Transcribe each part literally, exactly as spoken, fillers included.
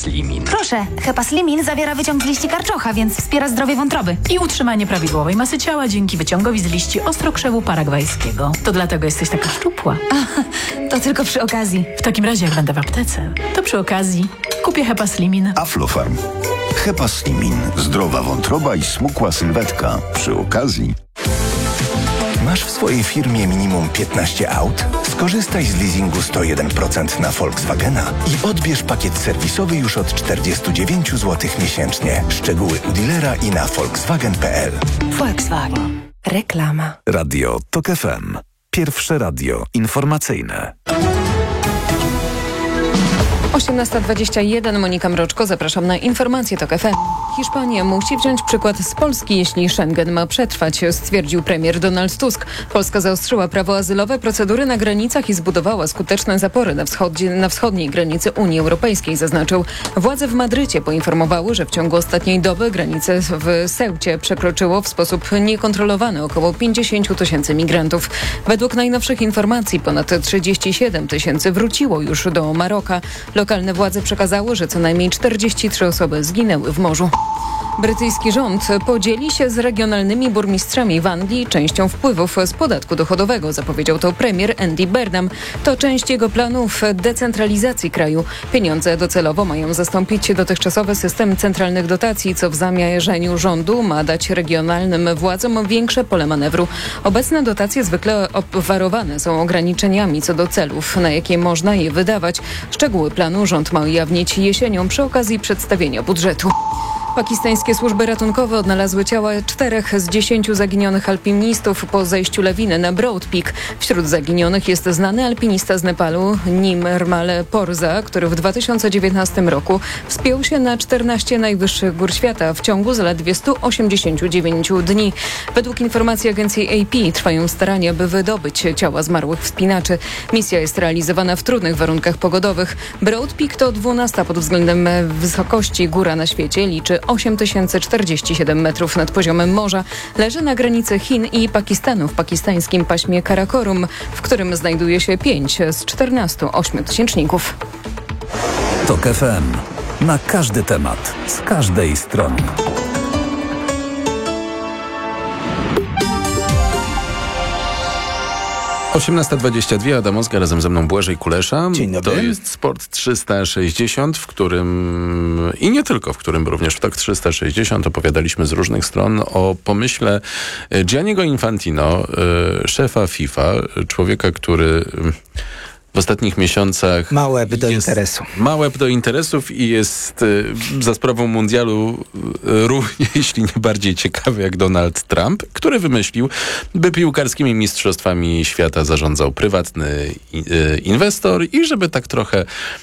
Hepaslimin. Proszę, Hepaslimin zawiera wyciąg z liści karczocha, więc wspiera zdrowie wątroby. I utrzymanie prawidłowej masy ciała dzięki wyciągowi z liści ostrokrzewu paragwajskiego. To dlatego jesteś taka szczupła. A, to tylko przy okazji. W takim razie, jak będę w aptece, to przy okazji kupię Hepaslimin. Aflofarm. Hepaslimin. Zdrowa wątroba i smukła sylwetka. Przy okazji. Masz w swojej firmie minimum piętnaście aut? Skorzystaj z leasingu sto jeden procent na Volkswagena i odbierz pakiet serwisowy już od czterdzieści dziewięć złotych miesięcznie. Szczegóły u dealera i na volkswagen kropka p l. Volkswagen. Reklama. Radio TOK F M. Pierwsze radio informacyjne. osiemnasta dwadzieścia jeden, Monika Mroczko, zapraszam na informacje TOK F M. Hiszpania musi wziąć przykład z Polski, jeśli Schengen ma przetrwać, stwierdził premier Donald Tusk. Polska zaostrzyła prawo azylowe, procedury na granicach i zbudowała skuteczne zapory na, wschodzie, na wschodniej granicy Unii Europejskiej, zaznaczył. Władze w Madrycie poinformowały, że w ciągu ostatniej doby granice w Ceucie przekroczyło w sposób niekontrolowany około pięćdziesiąt tysięcy migrantów. Według najnowszych informacji ponad trzydzieści siedem tysięcy wróciło już do Maroka. Lokalne władze przekazały, że co najmniej czterdzieści trzy osoby zginęły w morzu. Brytyjski rząd podzieli się z regionalnymi burmistrzami w Anglii częścią wpływów z podatku dochodowego, zapowiedział to premier Andy Burnham. To część jego planów decentralizacji kraju. Pieniądze docelowo mają zastąpić dotychczasowy system centralnych dotacji, co w zamierzeniu rządu ma dać regionalnym władzom większe pole manewru. Obecne dotacje zwykle obwarowane są ograniczeniami co do celów, na jakie można je wydawać. Szczegóły planu rząd ma ujawnić jesienią przy okazji przedstawienia budżetu. Pakistańskie służby ratunkowe odnalazły ciała czterech z dziesięciu zaginionych alpinistów po zejściu lawiny na Broad Peak. Wśród zaginionych jest znany alpinista z Nepalu Nirmal Porza, który w dwa tysiące dziewiętnastym roku wspiął się na czternaście najwyższych gór świata w ciągu zaledwie stu osiemdziesięciu dziewięciu dni. Według informacji agencji A P trwają starania, by wydobyć ciała zmarłych wspinaczy. Misja jest realizowana w trudnych warunkach pogodowych. Broad Peak to dwunasta pod względem wysokości góra na świecie, liczy osiem tysięcy czterdzieści siedem metrów nad poziomem morza. Leży na granicy Chin i Pakistanu w pakistańskim paśmie Karakorum, w którym znajduje się pięć z czternastu ośmiotysięczników. TOK F M. Na każdy temat, z każdej strony. osiemnasta dwadzieścia dwa, Adam Ozga, razem ze mną Błażej Kulesza. Dzień dobry. To jest Sport trzysta sześćdziesiąt, w którym i nie tylko, w którym również w TOK trzysta sześćdziesiąt opowiadaliśmy z różnych stron o pomyśle Gianniego Infantino, szefa FIFA, człowieka, który w ostatnich miesiącach ma łeb do interesu. Ma łeb do interesów i jest y, za sprawą mundialu y, równie, jeśli nie bardziej ciekawy jak Donald Trump, który wymyślił, by piłkarskimi mistrzostwami świata zarządzał prywatny y, inwestor i żeby tak trochę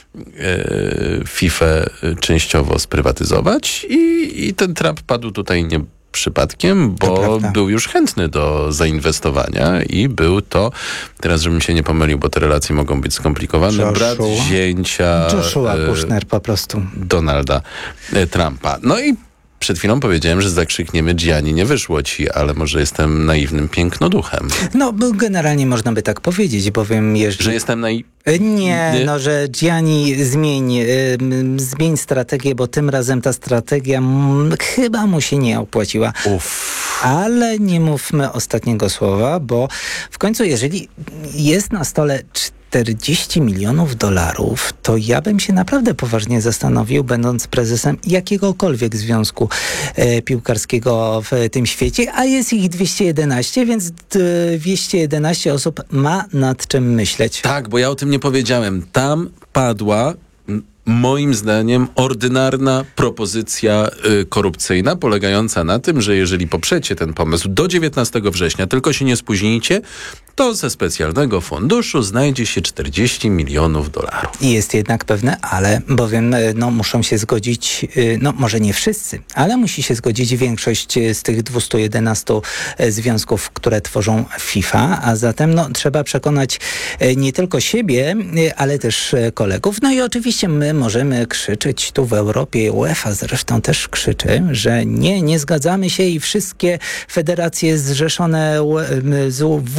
y, FIFA częściowo sprywatyzować i, i ten Trump padł tutaj nie przypadkiem, bo był już chętny do zainwestowania i był to, teraz żebym się nie pomylił, bo te relacje mogą być skomplikowane, Joshua. brat zięcia Joshua Kushner po prostu. Donalda Trumpa. No i przed chwilą powiedziałem, że zakrzykniemy Gianni, nie wyszło ci, ale może jestem naiwnym pięknoduchem. No, generalnie można by tak powiedzieć, bowiem jeżeli... Że jestem naiwny? Nie, no, że Gianni zmień, y, zmień strategię, bo tym razem ta strategia m, chyba mu się nie opłaciła. Uff. Ale nie mówmy ostatniego słowa, bo w końcu jeżeli jest na stole czterdzieści milionów dolarów, to ja bym się naprawdę poważnie zastanowił, będąc prezesem jakiegokolwiek związku e, piłkarskiego w tym świecie, a jest ich dwieście jedenaście, więc dwieście jedenaście osób ma nad czym myśleć. Tak, bo ja o tym nie powiedziałem. Tam padła moim zdaniem ordynarna propozycja y, korupcyjna, polegająca na tym, że jeżeli poprzecie ten pomysł do dziewiętnastego września, tylko się nie spóźnijcie, to ze specjalnego funduszu znajdzie się czterdzieści milionów dolarów. I jest jednak pewne ale, bowiem no, muszą się zgodzić, no może nie wszyscy, ale musi się zgodzić większość z tych dwieście jedenaście związków, które tworzą FIFA, a zatem no, trzeba przekonać nie tylko siebie, ale też kolegów. No i oczywiście my możemy krzyczeć tu w Europie, UEFA zresztą też krzyczy, że nie, nie zgadzamy się i wszystkie federacje zrzeszone w UEFA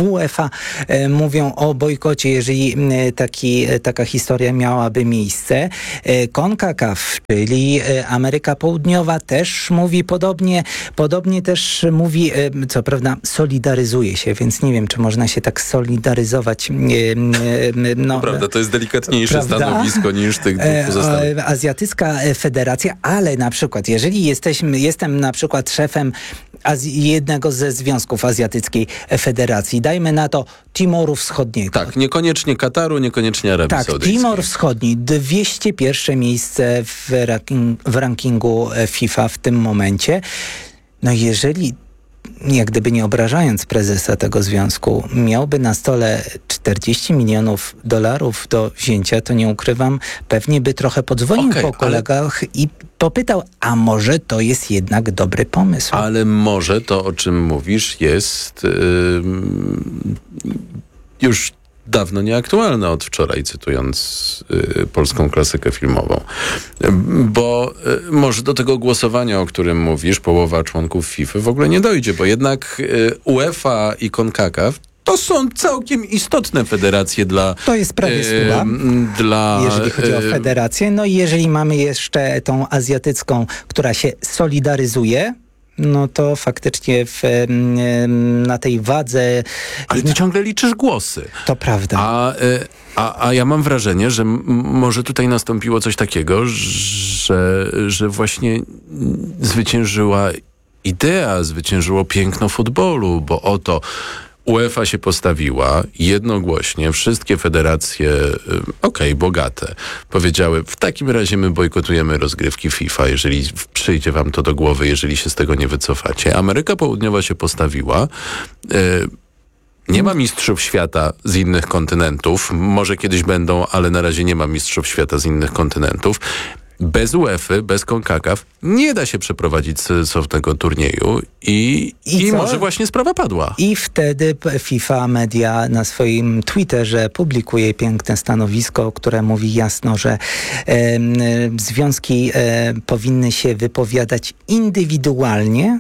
FIFA e, mówią o bojkocie, jeżeli e, taki, e, taka historia miałaby miejsce. E, CONCACAF, czyli e, Ameryka Południowa, też mówi podobnie. Podobnie też mówi, e, co prawda solidaryzuje się, więc nie wiem, czy można się tak solidaryzować. E, e, no, Prawda, to jest delikatniejsze prawda? stanowisko niż tych dwóch E, pozostałych. e, Azjatycka Federacja, ale na przykład, jeżeli jesteśmy, jestem na przykład szefem Azji- jednego ze związków Azjatyckiej Federacji, dajmy na to Timoru Wschodniego. Tak, niekoniecznie Kataru, niekoniecznie Arabii Tak, Saudyjskiej. Timor Wschodni, dwieście pierwsze miejsce w, ranking, w rankingu FIFA w tym momencie. No jeżeli, jak gdyby nie obrażając prezesa tego związku, miałby na stole czterdzieści milionów dolarów do wzięcia, to nie ukrywam, pewnie by trochę podzwonił Okej, po ale- kolegach i popytał, a może to jest jednak dobry pomysł. Ale może to, o czym mówisz, jest yy, już dawno nieaktualne od wczoraj, cytując y, polską klasykę filmową. Y, bo y, może do tego głosowania, o którym mówisz, połowa członków FIFA w ogóle nie dojdzie, bo jednak y, UEFA i CONCACAF to są całkiem istotne federacje dla... To jest prawie stuwa. y, dla Jeżeli chodzi o y, federację. No i jeżeli mamy jeszcze tą azjatycką, która się solidaryzuje, no to faktycznie w, em, na tej wadze... Ale ty ciągle liczysz głosy. To prawda. A, y, a, a ja mam wrażenie, że m- może tutaj nastąpiło coś takiego, że, że właśnie zwyciężyła idea, zwyciężyło piękno futbolu, bo oto UEFA się postawiła jednogłośnie, wszystkie federacje, okej, okay, bogate, powiedziały, w takim razie my bojkotujemy rozgrywki FIFA, jeżeli przyjdzie wam to do głowy, jeżeli się z tego nie wycofacie. Ameryka Południowa się postawiła, y, nie ma mistrzów świata z innych kontynentów, może kiedyś będą, ale na razie nie ma mistrzów świata z innych kontynentów. Bez UEFA, bez CONCACAF nie da się przeprowadzić sensownego turnieju i, I i co? może właśnie sprawa padła. I wtedy p- FIFA Media na swoim Twitterze publikuje piękne stanowisko, które mówi jasno, że em, związki e, powinny się wypowiadać indywidualnie,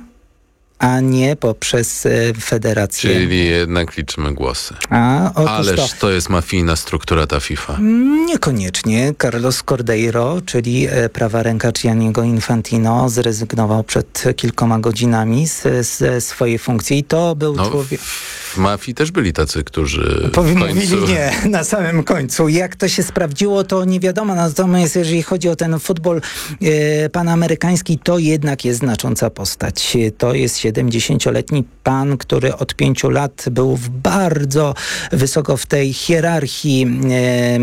a nie poprzez e, federację. Czyli jednak liczymy głosy. A otóż Ależ to to jest mafijna struktura ta FIFA. niekoniecznie. Carlos Cordeiro, czyli e, prawa ręka Gianniego Infantino, zrezygnował przed kilkoma godzinami z, ze swojej funkcji. I to był No, człowiek... w mafii też byli tacy, którzy w Mówili końcu... nie, na samym końcu. Jak to się sprawdziło, to nie wiadomo. Natomiast jeżeli chodzi o ten futbol e, panamerykański, to jednak jest znacząca postać. To jest siedemdziesięcioletni pan, który od pięciu lat był w bardzo wysoko w tej hierarchii e,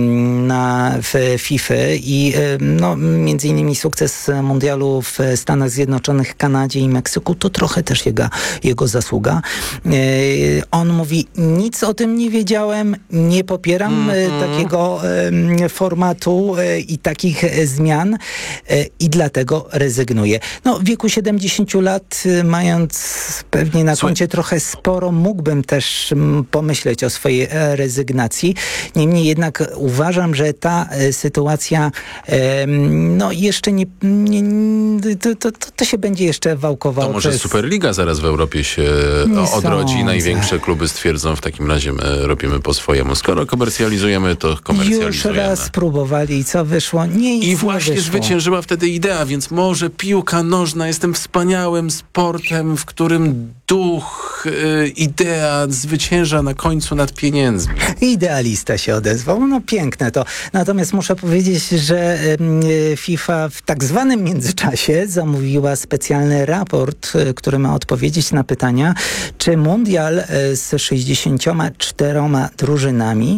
na w FIFA i e, no, między innymi sukces mundialu w Stanach Zjednoczonych, Kanadzie i Meksyku, to trochę też jego, jego zasługa. E, on mówi, nic o tym nie wiedziałem, nie popieram e, takiego e, formatu e, i takich e, zmian e, i dlatego rezygnuję. No, w wieku siedemdziesięciu lat, e, mając pewnie na Słuchaj. koncie trochę sporo, mógłbym też m, pomyśleć o swojej e, rezygnacji. Niemniej jednak uważam, że ta e, sytuacja e, no jeszcze nie, nie, nie to, to, to, to się będzie jeszcze wałkowało. To może przez... Superliga zaraz w Europie się Nie odrodzi. sądzę. Największe kluby stwierdzą, w takim razie my robimy po swojemu. Skoro komercjalizujemy, to Już komercjalizujemy. raz próbowali i co wyszło? Nic I właśnie nie wyszło. zwyciężyła wtedy idea, więc może piłka nożna jest tym wspaniałym sportem, w którym duch, y, idea zwycięża na końcu nad pieniędzmi. Idealista się odezwał. No piękne to. Natomiast muszę powiedzieć, że y, FIFA w tak zwanym międzyczasie zamówiła specjalny raport, y, który ma odpowiedzieć na pytania, czy mundial y, z sześćdziesięcioma czteroma drużynami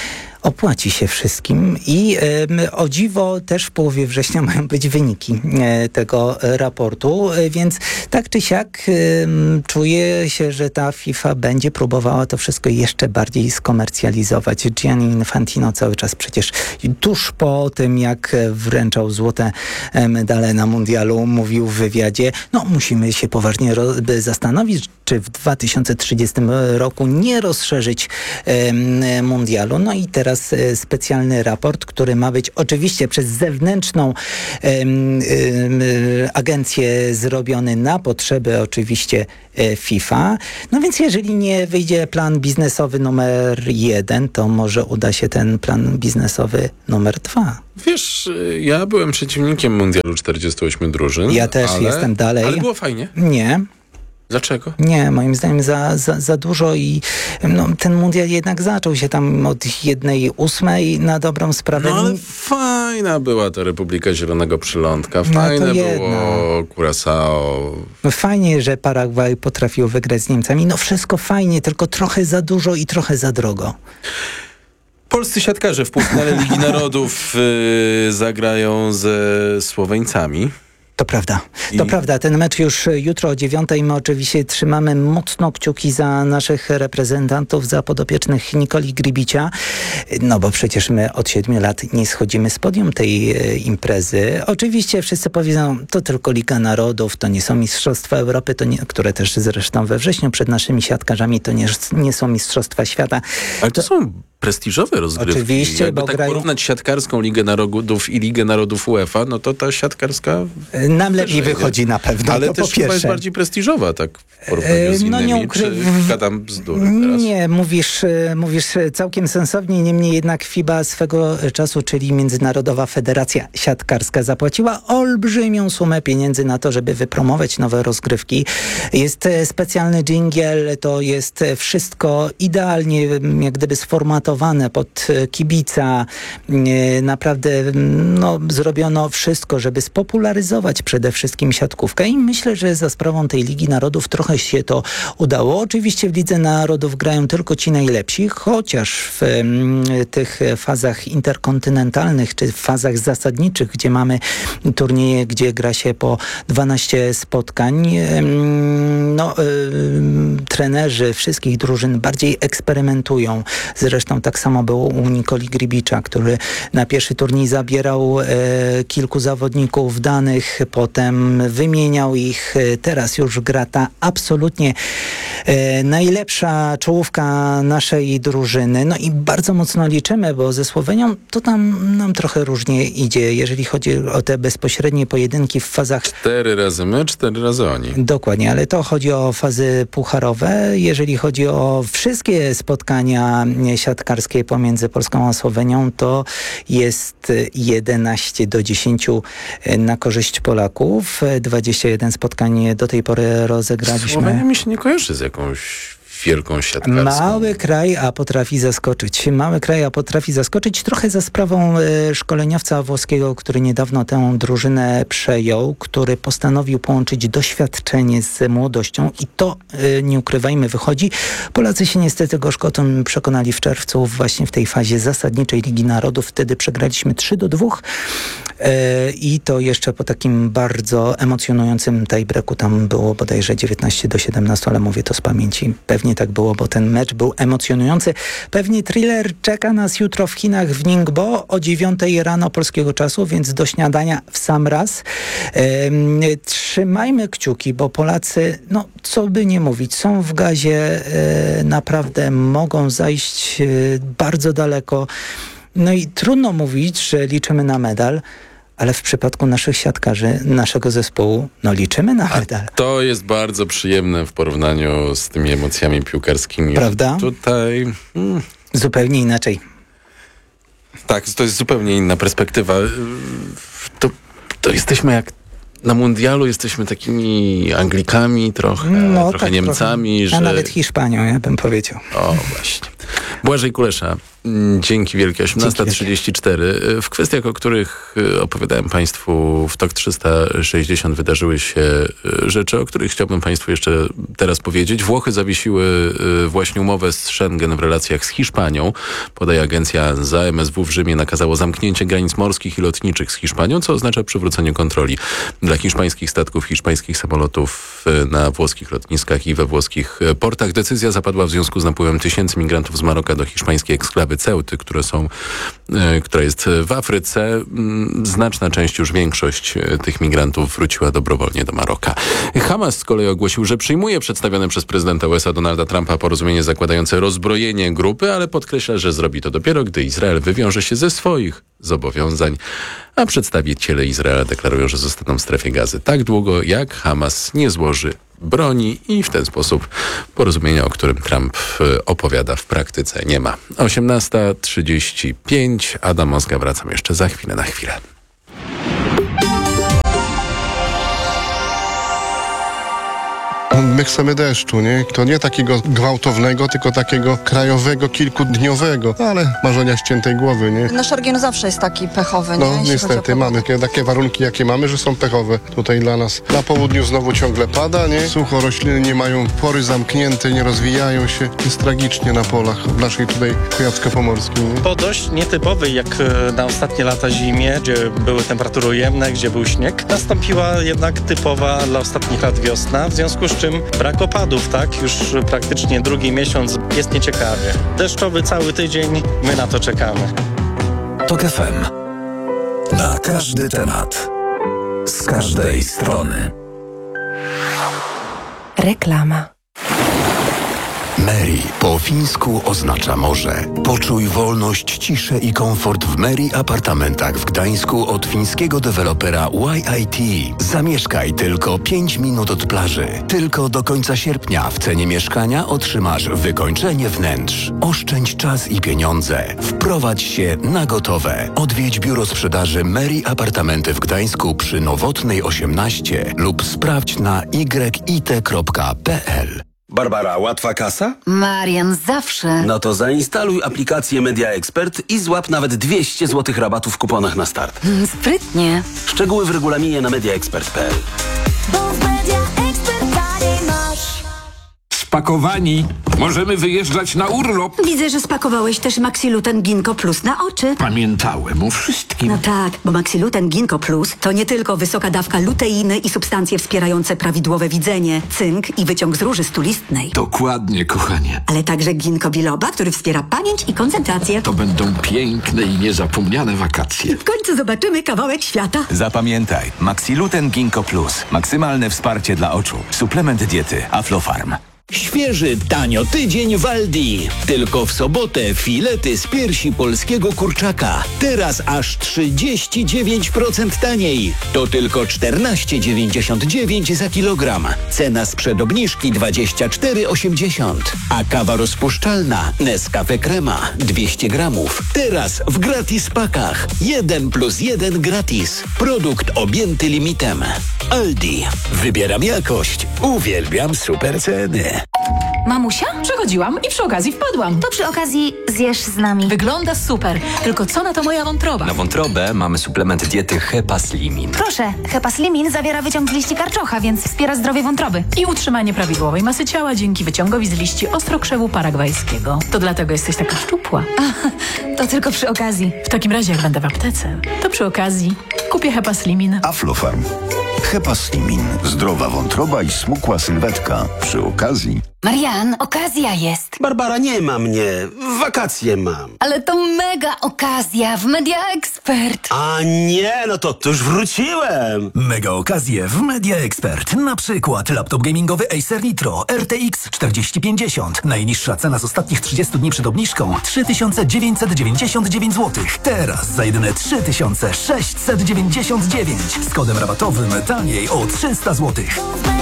opłaci się wszystkim i e, o dziwo też w połowie września mają być wyniki e, tego e, raportu, e, więc tak czy siak e, czuję się, że ta FIFA będzie próbowała to wszystko jeszcze bardziej skomercjalizować. Gianni Infantino cały czas przecież tuż po tym, jak wręczał złote e, medale na mundialu, mówił w wywiadzie, no musimy się poważnie ro- zastanowić, czy w dwa tysiące trzydziestym roku nie rozszerzyć e, mundialu. No i teraz teraz e, specjalny raport, który ma być oczywiście przez zewnętrzną e, e, agencję zrobiony na potrzeby oczywiście e, FIFA. No więc jeżeli nie wyjdzie plan biznesowy numer jeden, to może uda się ten plan biznesowy numer dwa. Wiesz, ja byłem przeciwnikiem Mundialu czterdziestu ośmiu drużyn. Ja też ale, jestem dalej. Ale było fajnie. Nie. Dlaczego? Nie, moim zdaniem za, za, za dużo i no, ten mundial jednak zaczął się tam od jednej ósmej na dobrą sprawę. No ale fajna była ta Republika Zielonego Przylądka, fajne no było Curaçao. No fajnie, że Paragwaj potrafił wygrać z Niemcami. No wszystko fajnie, tylko trochę za dużo i trochę za drogo. Polscy siatkarze w półfinale Ligi Narodów yy, zagrają ze Słoweńcami. To prawda. To I... prawda. Ten mecz już jutro o dziewiątej. My oczywiście trzymamy mocno kciuki za naszych reprezentantów, za podopiecznych Nikoli Gribicia. No bo przecież my od siedmiu lat nie schodzimy z podium tej e, imprezy. Oczywiście wszyscy powiedzą, to tylko Liga Narodów, to nie są Mistrzostwa Europy, to nie, które też zresztą we wrześniu przed naszymi siatkarzami to nie, nie są Mistrzostwa Świata. Ale to, to są prestiżowe rozgrywki. Oczywiście, Jakby bo tak grają... porównać siatkarską Ligę Narodów i Ligę Narodów UEFA, no to ta siatkarska... Nam lepiej wychodzi na pewno, ale to też po pierwsze. chyba jest bardziej prestiżowa, tak w porównaniu z no innymi. nie ukry... Czy gadam bzdury teraz? Nie, mówisz, mówisz całkiem sensownie, niemniej jednak F I B A swego czasu, czyli Międzynarodowa Federacja Siatkarska, zapłaciła olbrzymią sumę pieniędzy na to, żeby wypromować nowe rozgrywki. Jest specjalny dżingiel, to jest wszystko idealnie jak gdyby sformatowane pod kibica. Naprawdę no, zrobiono wszystko, żeby spopularyzować przede wszystkim siatkówkę i myślę, że za sprawą tej Ligi Narodów trochę się to udało. Oczywiście w Lidze Narodów grają tylko ci najlepsi, chociaż w m, tych fazach interkontynentalnych czy w fazach zasadniczych, gdzie mamy turnieje, gdzie gra się po dwanaście spotkań, m, no y, trenerzy wszystkich drużyn bardziej eksperymentują. Zresztą tak samo było u Nikoli Gribicza, który na pierwszy turniej zabierał e, kilku zawodników danych, potem wymieniał ich. Teraz już gra ta absolutnie e, najlepsza czołówka naszej drużyny. No i bardzo mocno liczymy, bo ze Słowenią to tam nam trochę różnie idzie, jeżeli chodzi o te bezpośrednie pojedynki w fazach... Cztery razy my, cztery razy oni. Dokładnie, ale to chodzi o fazy pucharowe. Jeżeli chodzi o wszystkie spotkania siatkarskie pomiędzy Polską a Słowenią, to jest jedenaście do dziesięciu na korzyść Polaków. dwadzieścia jeden spotkań do tej pory rozegraliśmy. Słowenia mi się nie kojarzy z jakąś wielką siatkarską. Mały kraj, a potrafi zaskoczyć. Mały kraj, a potrafi zaskoczyć. Trochę za sprawą e, szkoleniowca włoskiego, który niedawno tę drużynę przejął, który postanowił połączyć doświadczenie z młodością i to, e, nie ukrywajmy, wychodzi. Polacy się niestety gorzko o tym przekonali w czerwcu, właśnie w tej fazie zasadniczej Ligi Narodów. Wtedy przegraliśmy trzy do dwóch e, i to jeszcze po takim bardzo emocjonującym tiebreaku. Tam było bodajże dziewiętnaście do siedemnastu, ale mówię to z pamięci. Pewnie tak było, bo ten mecz był emocjonujący. Pewnie thriller czeka nas jutro w Chinach w Ningbo o dziewiątej rano polskiego czasu, więc do śniadania w sam raz. Ehm, trzymajmy kciuki, bo Polacy, no co by nie mówić, są w gazie, e, naprawdę mogą zajść e, bardzo daleko. No i trudno mówić, że liczymy na medal, ale w przypadku naszych siatkarzy, naszego zespołu, no liczymy na medal. A to jest bardzo przyjemne w porównaniu z tymi emocjami piłkarskimi. Prawda? Tutaj... Hmm. Zupełnie inaczej. Tak, to jest zupełnie inna perspektywa. To, to jesteśmy jak... Na mundialu jesteśmy takimi Anglikami trochę, no, trochę tak, Niemcami. Trochę. Że... A nawet Hiszpanią, ja bym powiedział. O, właśnie. Błażej Kulesza, dzięki wielkie. osiemnasta trzydzieści cztery. W kwestiach, o których opowiadałem Państwu w T O K trzysta sześćdziesiąt, wydarzyły się rzeczy, o których chciałbym Państwu jeszcze teraz powiedzieć. Włochy zawiesiły właśnie umowę z Schengen w relacjach z Hiszpanią. Podaje agencja ANSA. M S W w Rzymie nakazało zamknięcie granic morskich i lotniczych z Hiszpanią, co oznacza przywrócenie kontroli dla hiszpańskich statków, hiszpańskich samolotów na włoskich lotniskach i we włoskich portach. Decyzja zapadła w związku z napływem tysięcy migrantów z Maroka do hiszpańskiej eksklawy wyprawy Ceuty, które są, która jest w Afryce. Znaczna część, już większość tych migrantów wróciła dobrowolnie do Maroka. Hamas z kolei ogłosił, że przyjmuje przedstawione przez prezydenta U S A Donalda Trumpa porozumienie zakładające rozbrojenie grupy, ale podkreśla, że zrobi to dopiero, gdy Izrael wywiąże się ze swoich zobowiązań, a przedstawiciele Izraela deklarują, że zostaną w strefie Gazy tak długo, jak Hamas nie złoży broni i w ten sposób porozumienia, o którym Trump opowiada, w praktyce nie ma. osiemnasta trzydzieści pięć. Adam Mozga, wracam jeszcze za chwilę na chwilę. My chcemy deszczu, nie? To nie takiego gwałtownego, tylko takiego krajowego, kilkudniowego. No, ale marzenia ściętej głowy, nie? Nasz region zawsze jest taki pechowy, nie? No Jeśli chodzi o niestety, pogodę. mamy takie, takie warunki, jakie mamy, że są pechowe tutaj dla nas. Na południu znowu ciągle pada, nie? Sucho, rośliny nie mają pory zamknięte, nie rozwijają się. Jest tragicznie na polach w naszej tutaj Kujawsko-Pomorskiej, nie? Po dość nietypowej, jak na ostatnie lata zimie, gdzie były temperatury ujemne, gdzie był śnieg, nastąpiła jednak typowa dla ostatnich lat wiosna, w związku z czym brak opadów, tak? Już praktycznie drugi miesiąc jest nieciekawie. Deszczowy cały tydzień, my na to czekamy. Tok F M. Na każdy temat. Z każdej strony. Reklama. Mary po fińsku oznacza morze. Poczuj wolność, ciszę i komfort w Mary apartamentach w Gdańsku od fińskiego dewelopera Y I T. Zamieszkaj tylko pięć minut od plaży. Tylko do końca sierpnia w cenie mieszkania otrzymasz wykończenie wnętrz. Oszczędź czas i pieniądze. Wprowadź się na gotowe. Odwiedź biuro sprzedaży Mary Apartamenty w Gdańsku przy Nowotnej osiemnaście lub sprawdź na y i t kropka p l. Barbara, łatwa kasa? Marian, zawsze. No to zainstaluj aplikację Media Expert i złap nawet dwieście złotych rabatu w kuponach na start. Mm, sprytnie. Szczegóły w regulaminie na media expert kropka p l. Bo w Media Expert taniej masz. Spakowani. Możemy wyjeżdżać na urlop. Widzę, że spakowałeś też Maxiluten Ginkgo Plus na oczy. Pamiętałem o wszystkim. No tak, bo Maxiluten Ginkgo Plus to nie tylko wysoka dawka luteiny i substancje wspierające prawidłowe widzenie, cynk i wyciąg z róży stulistnej. Dokładnie, kochanie. Ale także ginkgo biloba, który wspiera pamięć i koncentrację. To będą piękne i niezapomniane wakacje. W końcu zobaczymy kawałek świata. Zapamiętaj, Maxiluten Ginkgo Plus. Maksymalne wsparcie dla oczu. Suplement diety Aflofarm. Świeży, tanio tydzień w Aldi. Tylko w sobotę filety z piersi polskiego kurczaka. Teraz aż trzydzieści dziewięć procent taniej. To tylko czternaście dziewięćdziesiąt dziewięć za kilogram. Cena sprzed obniżki dwadzieścia cztery osiemdziesiąt. A kawa rozpuszczalna Nescafe Crema dwieście gramów. Teraz w gratis pakach. jeden plus jeden gratis. Produkt objęty limitem. Aldi. Wybieram jakość. Uwielbiam super ceny. Mamusia? Przechodziłam i przy okazji wpadłam. To przy okazji zjesz z nami. Wygląda super. Tylko co na to moja wątroba? Na wątrobę mamy suplement diety Hepaslimin. Proszę, Hepaslimin zawiera wyciąg z liści karczocha, więc wspiera zdrowie wątroby. I utrzymanie prawidłowej masy ciała dzięki wyciągowi z liści ostrokrzewu paragwajskiego. To dlatego jesteś taka szczupła. A, to tylko przy okazji. W takim razie, jak będę w aptece, to przy okazji kupię Hepaslimin. Aflofarm. Hepaslimin. Zdrowa wątroba i smukła sylwetka. Przy okazji... Marian, okazja jest. Barbara, nie ma mnie. Wakacje mam. Ale to mega okazja w Media Expert. A nie, no to, to już wróciłem. Mega okazje w Media Expert. Na przykład laptop gamingowy Acer Nitro R T X czterdzieści pięćdziesiąt. Najniższa cena z ostatnich trzydziestu dni przed obniżką trzy tysiące dziewięćset dziewięćdziesiąt dziewięć złotych. Teraz za jedyne trzy tysiące sześćset dziewięćdziesiąt dziewięć. Z kodem rabatowym taniej o trzysta złotych.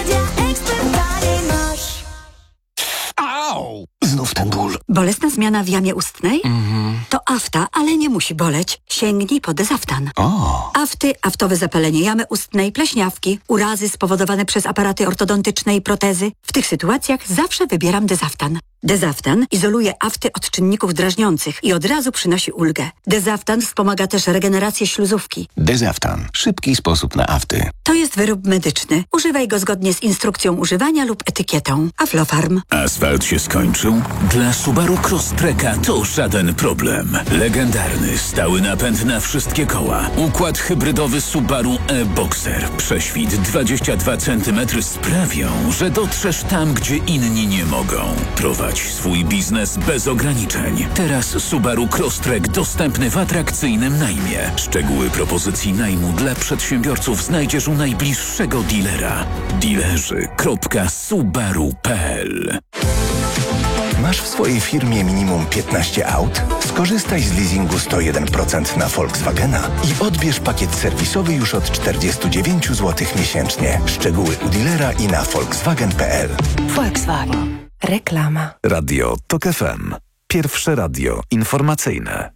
Au! Znów ten ból. Bolesna zmiana w jamie ustnej? Mhm. To afta, ale nie musi boleć. Sięgnij po Dezaftan. O. Afty, aftowe zapalenie jamy ustnej, pleśniawki, urazy spowodowane przez aparaty ortodontyczne i protezy. W tych sytuacjach zawsze wybieram Dezaftan. Dezaftan izoluje afty od czynników drażniących i od razu przynosi ulgę. Dezaftan wspomaga też regenerację śluzówki. Dezaftan. Szybki sposób na afty. To jest wyrób medyczny. Używaj go zgodnie z instrukcją używania lub etykietą. Aflofarm. Asfalt się skończył? Dla Subaru Subaru Crosstreka to żaden problem. Legendarny, stały napęd na wszystkie koła. Układ hybrydowy Subaru e-Boxer. Prześwit dwadzieścia dwa centymetry sprawią, że dotrzesz tam, gdzie inni nie mogą. Prowadź swój biznes bez ograniczeń. Teraz Subaru Crosstrek dostępny w atrakcyjnym najmie. Szczegóły propozycji najmu dla przedsiębiorców znajdziesz u najbliższego dealera. Dealerzy kropka subaru kropka p l. Masz w swojej firmie minimum piętnaście aut? Skorzystaj z leasingu sto jeden procent na Volkswagena i odbierz pakiet serwisowy już od czterdzieści dziewięć złotych miesięcznie. Szczegóły u dealera i na volkswagen kropka p l. Volkswagen. Reklama. Radio TOK F M. Pierwsze radio informacyjne.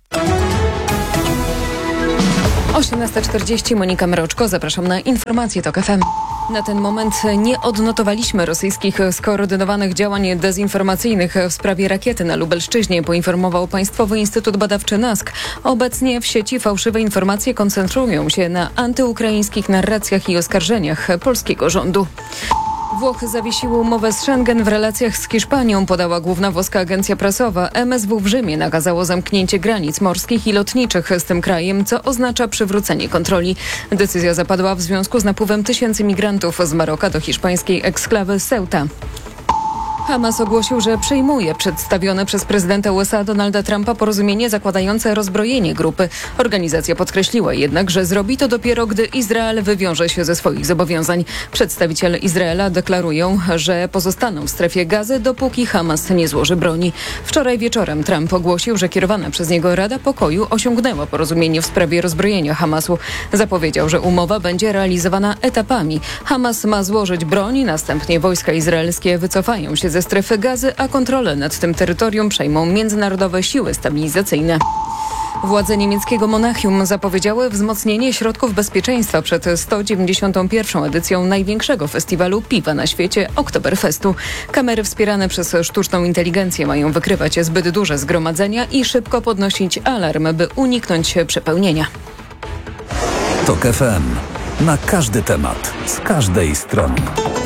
osiemnasta czterdzieści, Monika Mroczko, zapraszam na informacje TOK F M. Na ten moment nie odnotowaliśmy rosyjskich skoordynowanych działań dezinformacyjnych w sprawie rakiety na Lubelszczyźnie, poinformował Państwowy Instytut Badawczy NASK. Obecnie w sieci fałszywe informacje koncentrują się na antyukraińskich narracjach i oskarżeniach polskiego rządu. Włochy zawiesiły umowę z Schengen w relacjach z Hiszpanią, podała główna włoska agencja prasowa. M S W w Rzymie nakazało zamknięcie granic morskich i lotniczych z tym krajem, co oznacza przywrócenie kontroli. Decyzja zapadła w związku z napływem tysięcy migrantów z Maroka do hiszpańskiej eksklawy Ceuta. Hamas ogłosił, że przyjmuje przedstawione przez prezydenta U S A Donalda Trumpa porozumienie zakładające rozbrojenie grupy. Organizacja podkreśliła jednak, że zrobi to dopiero, gdy Izrael wywiąże się ze swoich zobowiązań. Przedstawiciele Izraela deklarują, że pozostaną w strefie Gazy, dopóki Hamas nie złoży broni. Wczoraj wieczorem Trump ogłosił, że kierowana przez niego Rada Pokoju osiągnęła porozumienie w sprawie rozbrojenia Hamasu. Zapowiedział, że umowa będzie realizowana etapami. Hamas ma złożyć broń, następnie wojska izraelskie wycofają się ze strefy Gazy, a kontrolę nad tym terytorium przejmą międzynarodowe siły stabilizacyjne. Władze niemieckiego Monachium zapowiedziały wzmocnienie środków bezpieczeństwa przed sto dziewięćdziesiątą pierwszą edycją największego festiwalu piwa na świecie, Oktoberfestu. Kamery wspierane przez sztuczną inteligencję mają wykrywać zbyt duże zgromadzenia i szybko podnosić alarm, by uniknąć przepełnienia. TOK F M. Na każdy temat, z każdej strony.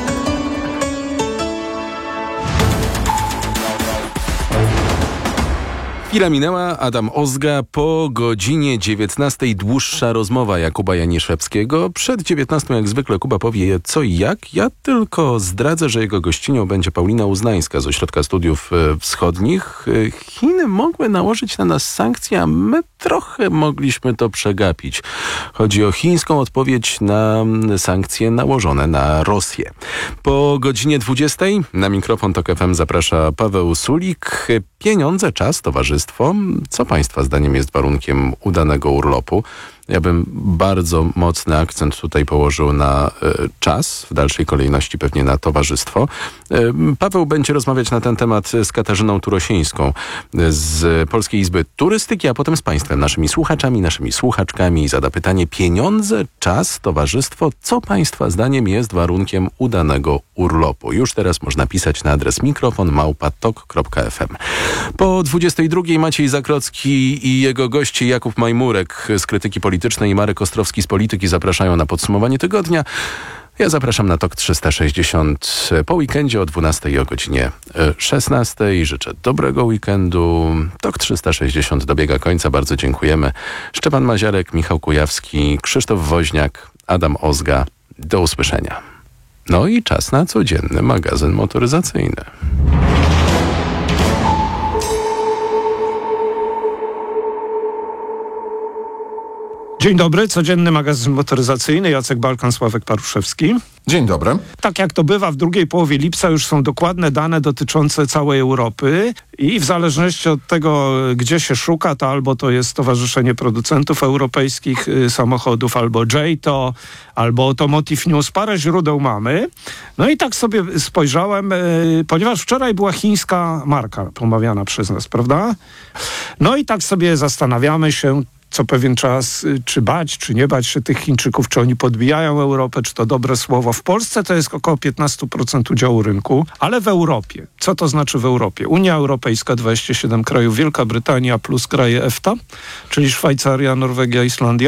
Chwila minęła, Adam Ozga, po godzinie dziewiętnastej dłuższa rozmowa Jakuba Janiszewskiego. Przed dziewiętnastą jak zwykle Kuba powie co i jak. Ja tylko zdradzę, że jego gościnią będzie Paulina Uznańska z Ośrodka Studiów Wschodnich. Chiny mogły nałożyć na nas sankcje, a my trochę mogliśmy to przegapić. Chodzi o chińską odpowiedź na sankcje nałożone na Rosję. Po godzinie dwudziestej na mikrofon TOK F M zaprasza Paweł Sulik. Pieniądze, czas, towarzystwo. Co Państwa zdaniem jest warunkiem udanego urlopu? Ja bym bardzo mocny akcent tutaj położył na y, czas, w dalszej kolejności pewnie na towarzystwo. Y, Paweł będzie rozmawiać na ten temat z Katarzyną Turosińską z Polskiej Izby Turystyki, a potem z Państwem, naszymi słuchaczami, naszymi słuchaczkami i zada pytanie: pieniądze, czas, towarzystwo. Co Państwa zdaniem jest warunkiem udanego urlopu? Już teraz można pisać na adres mikrofon małpa tok kropka f m. Po dwudziestej drugiej Maciej Zakrocki i jego goście Jakub Majmurek z Krytyki Politycznej i Marek Ostrowski z Polityki zapraszają na podsumowanie tygodnia. Ja zapraszam na TOK trzysta sześćdziesiąt po weekendzie o dwunastej i o godzinie szesnastej. Życzę dobrego weekendu. TOK trzysta sześćdziesiąt dobiega końca. Bardzo dziękujemy. Szczepan Maziarek, Michał Kujawski, Krzysztof Woźniak, Adam Ozga. Do usłyszenia. No i czas na codzienny magazyn motoryzacyjny. Dzień dobry, codzienny magazyn motoryzacyjny, Jacek Balkan, Sławek Paruszewski. Dzień dobry. Tak jak to bywa, w drugiej połowie lipca już są dokładne dane dotyczące całej Europy i w zależności od tego, gdzie się szuka, to albo to jest Stowarzyszenie Producentów Europejskich y, Samochodów, albo J T O, albo Automotive News. Parę źródeł mamy. No i tak sobie spojrzałem, y, ponieważ wczoraj była chińska marka omawiana przez nas, prawda? No i tak sobie zastanawiamy się, co pewien czas, czy bać, czy nie bać się tych Chińczyków, czy oni podbijają Europę, czy to dobre słowo. W Polsce to jest około piętnaście procent udziału rynku, ale w Europie. Co to znaczy w Europie? Unia Europejska, dwadzieścia siedem krajów, Wielka Brytania plus kraje EFTA, czyli Szwajcaria, Norwegia, Islandia.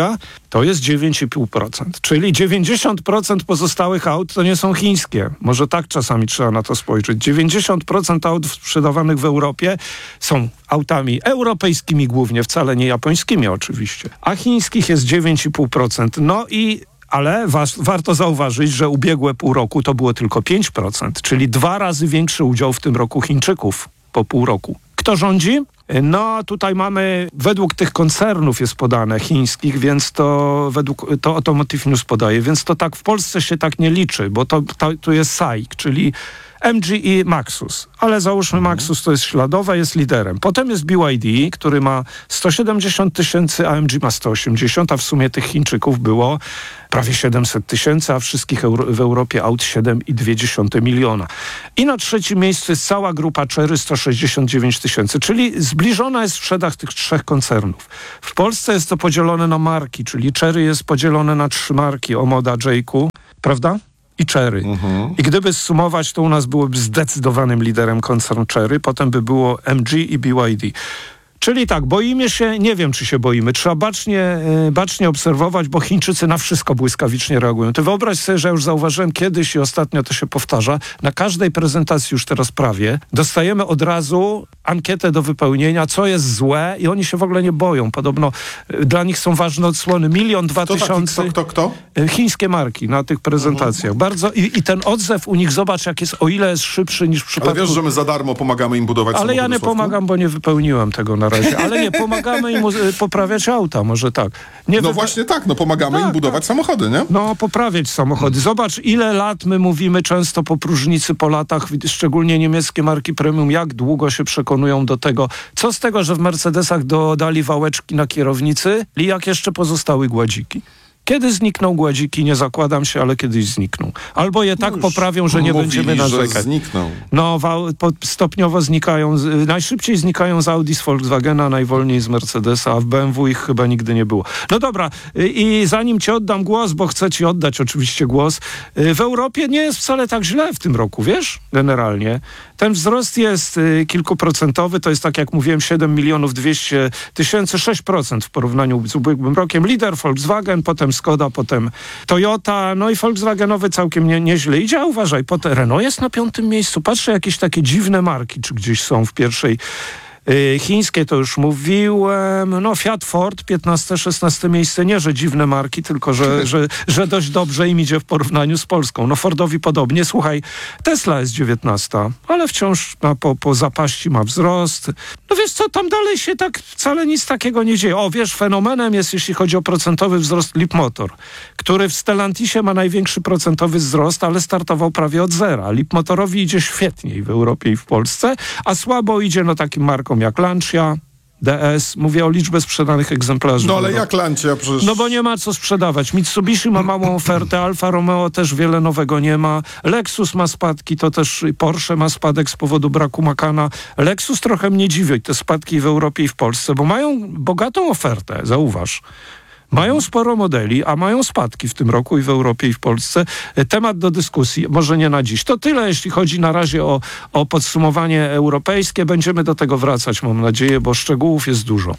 to jest dziewięć i pół procent. Czyli dziewięćdziesiąt procent pozostałych aut to nie są chińskie. Może tak czasami trzeba na to spojrzeć. dziewięćdziesiąt procent aut sprzedawanych w Europie są autami europejskimi głównie, wcale nie japońskimi oczywiście. A chińskich jest dziewięć i pół procent. No i ale was, warto zauważyć, że ubiegłe pół roku to było tylko pięć procent, czyli dwa razy większy udział w tym roku Chińczyków po pół roku. Kto rządzi? No tutaj mamy, według tych koncernów jest podane chińskich, więc to według, to Automotive News podaje, więc to tak w Polsce się tak nie liczy, bo to, to, to jest S A I C, czyli M G i Maxus, ale załóżmy mhm. Maxus to jest śladowe, jest liderem. Potem jest B Y D, który ma sto siedemdziesiąt tysięcy, a M G ma sto osiemdziesiąt, a w sumie tych Chińczyków było prawie siedemset tysięcy, a wszystkich Euro- w Europie aut siedem i dwie dziesiąte miliona. I na trzecim miejscu jest cała grupa Chery, sto sześćdziesiąt dziewięć tysięcy, czyli zbliżona jest sprzedaż tych trzech koncernów. W Polsce jest to podzielone na marki, czyli Chery jest podzielone na trzy marki, Omoda, Jayku, prawda? I Chery. Mhm. I gdyby zsumować, to u nas byłoby zdecydowanym liderem koncern Chery, potem by było M G i B Y D. Czyli tak, boimy się, nie wiem czy się boimy, trzeba bacznie, bacznie obserwować, bo Chińczycy na wszystko błyskawicznie reagują. Ty wyobraź sobie, że ja już zauważyłem kiedyś i ostatnio to się powtarza, na każdej prezentacji już teraz prawie dostajemy od razu ankietę do wypełnienia, co jest złe i oni się w ogóle nie boją. Podobno dla nich są ważne odsłony. Milion, dwa kto tysiące. Taki, kto, kto, kto? Chińskie marki na tych prezentacjach. Mhm. Bardzo i, i ten odzew u nich, zobacz jak jest, o ile jest szybszy niż w przypadku... Ale wiesz, że my za darmo pomagamy im budować Ale ja nie Sławku? pomagam, bo nie wypełniłem tego na razie. Ale nie, pomagamy im poprawiać auta, może tak. Nie no wy... właśnie tak, no pomagamy tak, im budować tak. samochody, nie? No, poprawiać samochody. Zobacz, ile lat my mówimy często po próżnicy po latach, szczególnie niemieckie marki premium, jak długo się przekonują do tego. Co z tego, że w Mercedesach dodali wałeczki na kierownicy i jak jeszcze pozostały gładziki? Kiedy znikną gładziki, nie zakładam się, ale kiedyś znikną. Albo je tak no poprawią, że nie mówili, będziemy narzekać. Że znikną. No, wał, po, stopniowo znikają. Z, najszybciej znikają z Audi, z Volkswagena, najwolniej z Mercedesa, a w B M W ich chyba nigdy nie było. No dobra, i, i zanim ci oddam głos, bo chcę ci oddać oczywiście głos, w Europie nie jest wcale tak źle w tym roku, wiesz? Generalnie. Ten wzrost jest y, kilkuprocentowy, to jest tak jak mówiłem, siedem milionów dwieście tysięcy, sześć procent w porównaniu z ubiegłym rokiem. Lider Volkswagen, potem Skoda, potem Toyota, no i Volkswagenowy całkiem nie, nieźle idzie, a uważaj, potem Renault jest na piątym miejscu. Patrzę, jakieś takie dziwne marki, czy gdzieś są w pierwszej. Yy, chińskie to już mówiłem, no Fiat Ford, piętnaste, szesnaste miejsce, nie, że dziwne marki, tylko że, że, że dość dobrze im idzie w porównaniu z Polską. No Fordowi podobnie, słuchaj, Tesla jest dziewiętnasta, ale wciąż ma, po, po zapaści ma wzrost. No wiesz co, tam dalej się tak wcale nic takiego nie dzieje. O, wiesz, fenomenem jest, jeśli chodzi o procentowy wzrost, Leapmotor, który w Stellantisie ma największy procentowy wzrost, ale startował prawie od zera. Leapmotorowi idzie świetniej w Europie i w Polsce, a słabo idzie no takim markom jak Lancia, D S. Mówię o liczbie sprzedanych egzemplarzy. No ale jak Lancia przecież... No bo nie ma co sprzedawać. Mitsubishi ma małą ofertę, Alfa Romeo też wiele nowego nie ma. Lexus ma spadki, to też Porsche ma spadek z powodu braku Macana. Lexus trochę mnie dziwi, te spadki w Europie i w Polsce, bo mają bogatą ofertę, zauważ. Mają sporo modeli, a mają spadki w tym roku i w Europie, i w Polsce. Temat do dyskusji, może nie na dziś. To tyle, jeśli chodzi na razie o, o podsumowanie europejskie. Będziemy do tego wracać, mam nadzieję, bo szczegółów jest dużo.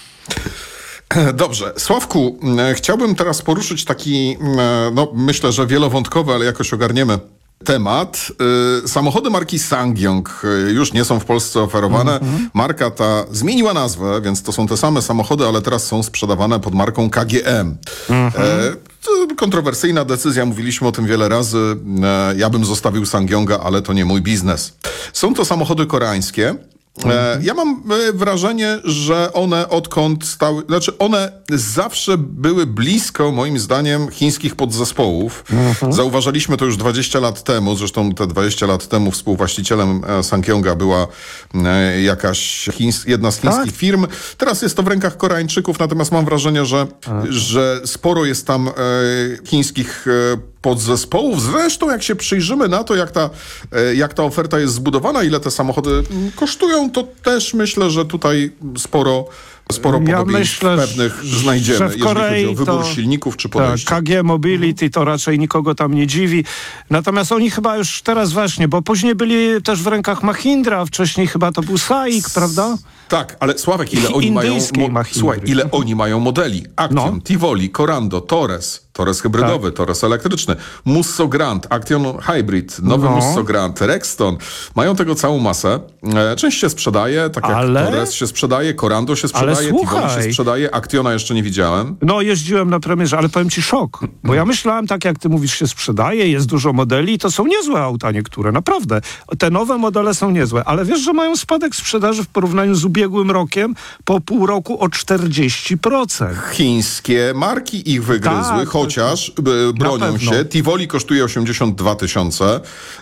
Dobrze. Sławku, chciałbym teraz poruszyć taki, no myślę, że wielowątkowy, ale jakoś ogarniemy temat. Y, samochody marki SsangYong y, już nie są w Polsce oferowane. Mm-hmm. Marka ta zmieniła nazwę, więc to są te same samochody, ale teraz są sprzedawane pod marką K G M. Mm-hmm. E, kontrowersyjna decyzja, mówiliśmy o tym wiele razy. E, ja bym zostawił SsangYonga, ale to nie mój biznes. Są to samochody koreańskie. E, ja mam e, wrażenie, że one odkąd stały, znaczy one zawsze były blisko, moim zdaniem, chińskich podzespołów. Mhm. Zauważaliśmy to już dwadzieścia lat temu, zresztą te dwadzieścia lat temu współwłaścicielem e, SsangYonga była e, jakaś chińs, jedna z chińskich tak? firm. Teraz jest to w rękach Koreańczyków, natomiast mam wrażenie, że, że sporo jest tam e, chińskich e, podzespołów. Zresztą jak się przyjrzymy na to, jak ta, jak ta oferta jest zbudowana, ile te samochody kosztują, to też myślę, że tutaj sporo Sporo Ja podobieństw myślę, pewnych znajdziemy, że w jeżeli Korei chodzi o wybór to- silników czy Tak, podejście. K G Mobility to raczej nikogo tam nie dziwi. Natomiast oni chyba już teraz właśnie, bo później byli też w rękach Mahindra, a wcześniej chyba to był SAIC, prawda? Tak, ale Sławek, ile oni mają... Indyjskiej Mahindry. Słuchaj, ile oni mają modeli? Action, No. Tivoli, Corando, Torres, Torres hybrydowy, Torres elektryczny, Musso Grand, Action Hybrid, nowy No. Musso Grand, Rexton. Mają tego całą masę. E, część się sprzedaje, tak jak Ale- Torres się sprzedaje, Corando się Ale sprzedaje, Tivoli słuchaj. się sprzedaje, Actiona jeszcze nie widziałem. No, jeździłem na premierze, ale powiem ci szok, bo ja myślałem, tak jak ty mówisz, się sprzedaje, jest dużo modeli i to są niezłe auta niektóre, naprawdę. Te nowe modele są niezłe, ale wiesz, że mają spadek sprzedaży w porównaniu z ubiegłym rokiem po pół roku o czterdzieści procent. Chińskie marki ich wygryzły, Tak, chociaż y, bronią pewno. się. Tivoli kosztuje osiemdziesiąt dwa tysiące e,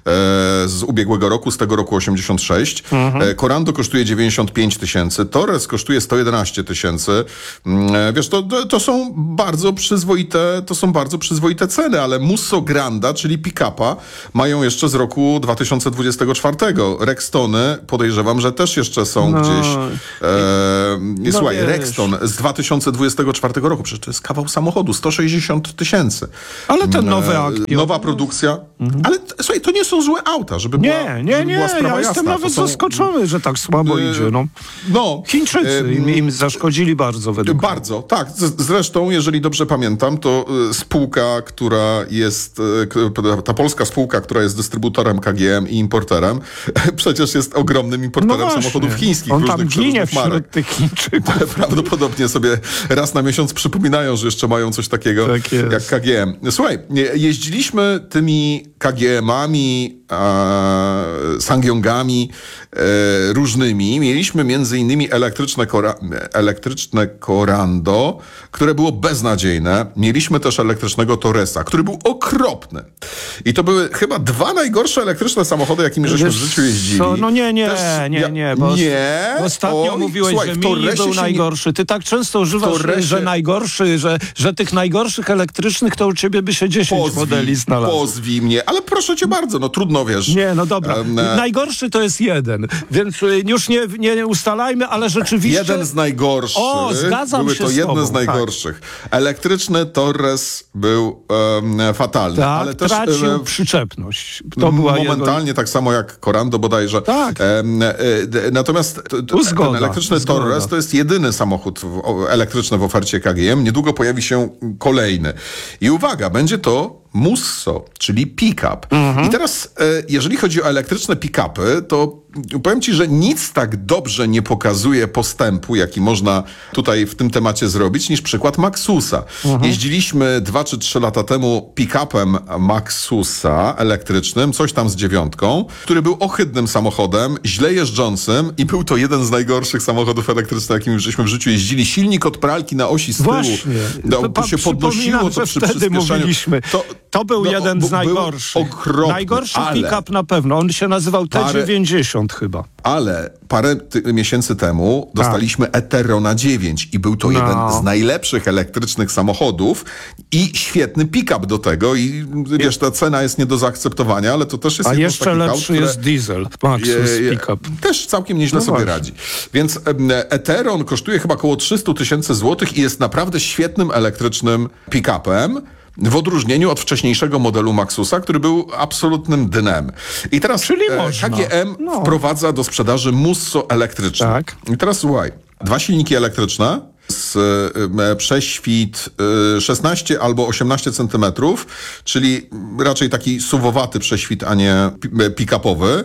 z ubiegłego roku, z tego roku osiemdziesiąt sześć. Mhm. E, Corando kosztuje dziewięćdziesiąt pięć tysięcy, Torres kosztuje sto jedenaście tysięcy. Mm, e, wiesz, to, to, to są bardzo przyzwoite, to są bardzo przyzwoite ceny, ale Musso Granda, czyli pick-upa, mają jeszcze z roku dwa tysiące dwudziestego czwartego. Rextony podejrzewam, że też jeszcze są No. gdzieś. E, No słuchaj, wiesz. Rexton z dwa tysiące dwudziestego czwartego roku, przecież to jest kawał samochodu, sto sześćdziesiąt tysięcy. Ale ten nowy E, Action. Nowa produkcja. Ale t- słuchaj, to nie są złe auta, żeby była, Nie, nie, żeby nie, była sprawa ja jasna. jestem To nawet są- zaskoczony, że tak słabo Y, idzie. No. No. Chińczycy im, im zaszkodzili bardzo według mnie. Bardzo, tak. Z- Zresztą, jeżeli dobrze pamiętam, to y, spółka, która jest, y, k- ta polska spółka, która jest dystrybutorem K G M i importerem, przecież jest ogromnym importerem No właśnie. samochodów chińskich. On różnych, tam ginie różnych wśród marek. tych Chińczyków. Prawdopodobnie sobie raz na miesiąc przypominają, że jeszcze mają coś takiego Tak jest. jak K G M. Słuchaj, je- jeździliśmy tymi K G M-ami, e, Sangyongami e, różnymi. Mieliśmy między innymi elektryczne, kora, elektryczne Corando, które było beznadziejne. Mieliśmy też elektrycznego Torresa, który był okropny. I to były chyba dwa najgorsze elektryczne samochody, jakimi żeśmy w Wiesz życiu jeździli. co? No nie, nie, Też- nie, ja- nie. Bo nie. bo ostatnio Oj, mówiłeś, słuchaj, że w Mini Torresie był się nie- najgorszy. Ty tak często używasz, Torresie- że najgorszy, że, że tych najgorszych elektrycznych to u ciebie by się dziesięć modeli znalazło. Pozwij mnie, ale proszę cię bardzo, no trudno, wiesz. Nie, no dobra. Em, e, Najgorszy to jest jeden, więc y, już nie, nie ustalajmy, ale rzeczywiście... Jeden z najgorszych. O, zgadzam Były się to z jedne tobą, z najgorszych. Elektryczny Torres był em, fatalny. Tak, ale też tracił e, przyczepność. To była momentalnie jego... tak samo jak Corando bodajże. Tak. Em, e, e, natomiast t, t, Zgoda, ten elektryczny zgoda. Torres to jest jedyny samochód w, o, elektryczny w ofercie K G M. Niedługo pojawi się kolejny. I uwaga, będzie to Musso, czyli pick-up. Mhm. I teraz, e, jeżeli chodzi o elektryczne pick-upy, to powiem ci, że nic tak dobrze nie pokazuje postępu, jaki można tutaj w tym temacie zrobić, niż przykład Maxusa. Mhm. Jeździliśmy dwa czy trzy lata temu pick-upem Maxusa elektrycznym, coś tam z dziewiątką, który był ohydnym samochodem, źle jeżdżącym i był to jeden z najgorszych samochodów elektrycznych, jakimi żeśmy w życiu jeździli. Silnik od pralki na osi z tyłu. Właśnie. No, Pa- się podnosiło przypominam, to że przy wtedy przyspieszaniu. mówiliśmy. To, To był no, jeden bu- z najgorszych. Był okropny, Najgorszy ale, pick-up na pewno. On się nazywał T dziewięćdziesiąt chyba. ale parę ty- miesięcy temu dostaliśmy Eterona dziewięć i był to No. jeden z najlepszych elektrycznych samochodów i świetny pick-up do tego i wiesz, ta cena jest nie do zaakceptowania, ale to też jest A jedno z jeszcze takich aut, lepszy które jest diesel. Maxus je- je- pick-up. też całkiem nieźle No sobie właśnie. radzi. Więc em, Eteron kosztuje chyba około trzysta tysięcy złotych i jest naprawdę świetnym elektrycznym pick-upem. W odróżnieniu od wcześniejszego modelu Maxusa, który był absolutnym dnem. I teraz Czyli e, można. K G M No. wprowadza do sprzedaży Musso elektryczny. Tak. I teraz słuchaj, dwa silniki elektryczne z e, prześwit e, szesnaście albo osiemnaście centymetrów, czyli raczej taki suwowaty prześwit, a nie pi- e, pick-upowy.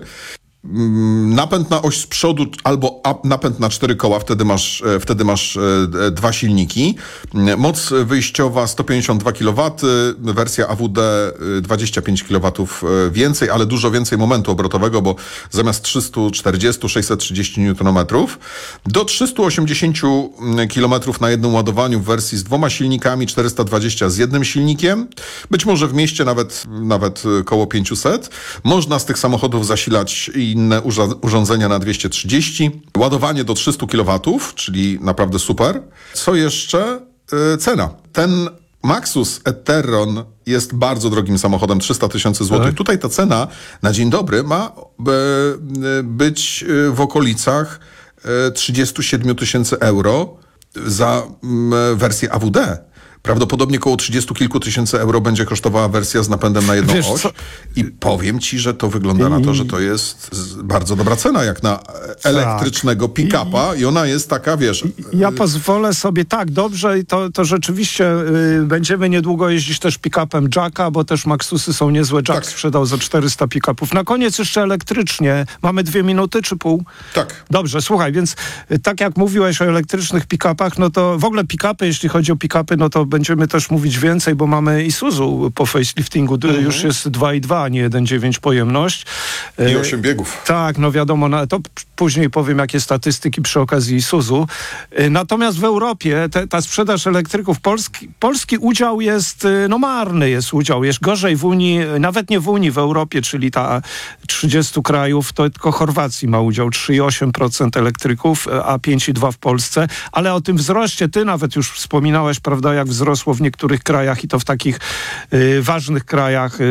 Mm, Napęd na oś z przodu albo up- napęd na cztery koła, wtedy masz, e, wtedy masz e, d- dwa silniki. Mm, Moc wyjściowa sto pięćdziesiąt dwa kilowatów, wersja A W D e, dwadzieścia pięć kilowatów e, więcej, ale dużo więcej momentu obrotowego, bo zamiast trzysta czterdzieści sześćset trzydzieści niutonometrów do trzysta osiemdziesiąt kilometrów na jednym ładowaniu w wersji z dwoma silnikami, czterysta dwadzieścia z jednym silnikiem. Być może w mieście nawet, nawet e, koło pięćset. Można z tych samochodów zasilać i inne urza- urządzenia na dwieście trzydzieści. Ładowanie do trzysta kilowatów, czyli naprawdę super. Co jeszcze? Yy, cena. Ten Maxus Eterron jest bardzo drogim samochodem, trzysta tysięcy złotych. Tak. Tutaj ta cena na dzień dobry ma e, być e, w okolicach e, trzydzieści siedem tysięcy euro. za mm, wersję A W D. Prawdopodobnie około trzydziestu kilku tysięcy euro będzie kosztowała wersja z napędem na jedną Wiesz oś. co? I powiem ci, że to wygląda na to, że to jest z- bardzo dobra cena, jak na elektrycznego pick-upa i ona jest taka, wiesz... Ja pozwolę sobie, tak, dobrze, i to, to rzeczywiście y, będziemy niedługo jeździć też pick-upem Jacka, bo też Maxusy są niezłe. Jack Tak. sprzedał za czterysta pick-upów. Na koniec jeszcze elektrycznie. Mamy dwie minuty czy pół? Tak. Dobrze, słuchaj, więc y, tak jak mówiłeś o elektrycznych pick-upach, no to w ogóle pick-upy, jeśli chodzi o pick-upy, no to będziemy też mówić więcej, bo mamy Isuzu po faceliftingu. Mhm. Już jest dwa i dwa, a nie jeden przecinek dziewięć pojemność. I osiem biegów. Tak, no wiadomo, no, to p- później powiem, jakie statystyki przy okazji Isuzu. Y, Natomiast w Europie te, ta sprzedaż elektryków, polski, polski udział jest, y, no marny jest udział, jest gorzej w Unii, y, nawet nie w Unii, w Europie, czyli ta trzydziestu krajów, to tylko Chorwacji ma udział trzy i osiem procent elektryków, y, a pięć i dwa procent w Polsce, ale o tym wzroście ty nawet już wspominałeś, prawda, jak wzrosło w niektórych krajach i to w takich y, ważnych krajach y,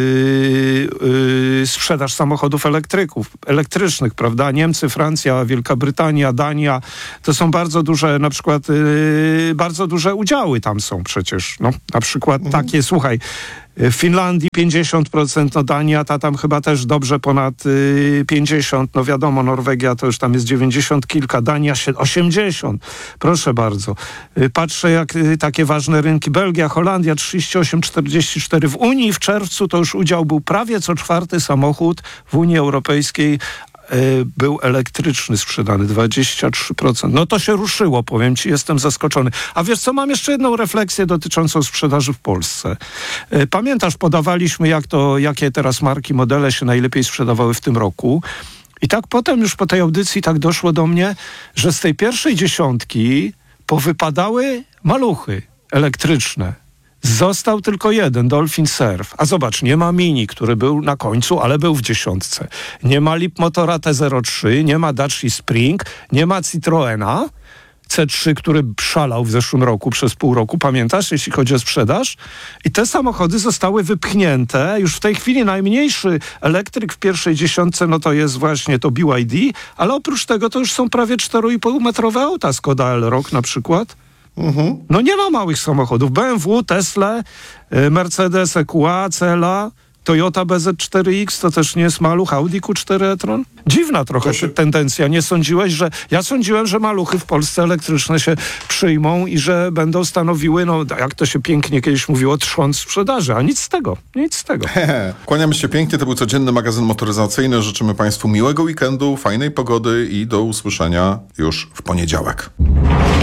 y, sprzedaż samochodów elektryków, elektrycznych, prawda? Niemcy, Francja, Wielka Brytania, Dania, to są bardzo duże, na przykład y, bardzo duże udziały tam są przecież. No, na przykład mhm. takie, słuchaj, w Finlandii pięćdziesiąt procent, no Dania, ta tam chyba też dobrze ponad y, pięćdziesiąt, no wiadomo, Norwegia to już tam jest dziewięćdziesiąt kilka, Dania osiemdziesiąt, proszę bardzo. Y, patrzę jak y, takie ważne rynki, Belgia, Holandia trzydzieści osiem czterdzieści cztery, w Unii w czerwcu to już udział był prawie co czwarty samochód w Unii Europejskiej był elektryczny sprzedany, dwadzieścia trzy procent. No to się ruszyło, powiem ci, jestem zaskoczony. A wiesz co, mam jeszcze jedną refleksję dotyczącą sprzedaży w Polsce. Pamiętasz, podawaliśmy, jak to, jakie teraz marki, modele się najlepiej sprzedawały w tym roku. I tak potem już po tej audycji tak doszło do mnie, że z tej pierwszej dziesiątki powypadały maluchy elektryczne. Został tylko jeden, Dolphin Surf. A zobacz, nie ma Mini, który był na końcu, ale był w dziesiątce. Nie ma Leapmotora T zero trzy, nie ma Dacia Spring, nie ma Citroena C trzy, który szalał w zeszłym roku przez pół roku, pamiętasz, jeśli chodzi o sprzedaż? I te samochody zostały wypchnięte. Już w tej chwili najmniejszy elektryk w pierwszej dziesiątce, no to jest właśnie to B Y D, ale oprócz tego to już są prawie cztery i pół metrowe auta, Skoda Elroq na przykład. Mhm. No nie ma małych samochodów. B M W, Tesla, Mercedes E Q A, C L A, Toyota B Z cztery X to też nie jest maluch, Audi Q cztery e-tron. Dziwna trochę się... tendencja. Nie sądziłeś, że... Ja sądziłem, że maluchy w Polsce elektryczne się przyjmą i że będą stanowiły, no jak to się pięknie kiedyś mówiło, trząs sprzedaży, a nic z tego. Nic z tego. Kłaniamy się pięknie. To był codzienny magazyn motoryzacyjny. Życzymy Państwu miłego weekendu, fajnej pogody i do usłyszenia już w poniedziałek.